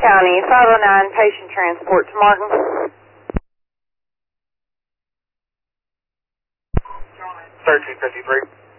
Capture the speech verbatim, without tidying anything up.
County, five oh nine, patient transport to Martin. thirteen fifty-three.